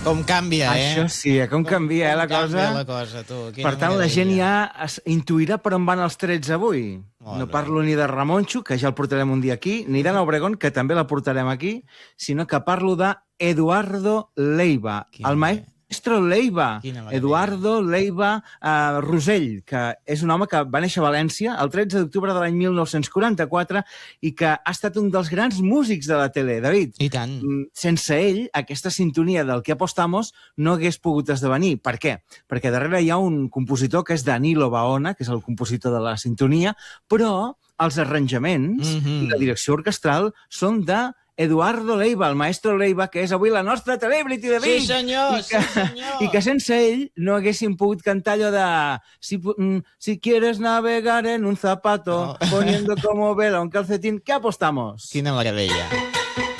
Com canvia, Això sí, com canvia, la cosa. Canvia la cosa, tu. Per tant, la gent ja intuirà per on van els trets avui. No parlo ni de Ramonxo, que ja el portarem un dia aquí, ni d'Anna Obregón, que també la portarem aquí, sinó que parlo de Eduardo Leiva, el maestro Leiva, Eduardo Leiva Rosell, que és un home que va néixer a València el 13 d'octubre de l'any 1944 i que ha estat un dels grans músics de la tele. David, i tant. Sense ell, aquesta sintonia del que apostamos no hagués pogut esdevenir. Per què? Perquè darrere hi ha un compositor que és Danilo Baona, que és el compositor de la sintonia, però els arranjaments i la direcció orquestral són de Eduardo Leiva, el maestro Leiva, que és avui la nostra celebrity de Vic. Sí, senyor, sí, senyor. I que sense ell no haguéssim pogut cantar allò de si quieres navegar en un zapato, poniendo como vela un calcetín, ¿qué apostamos? Quina meravella.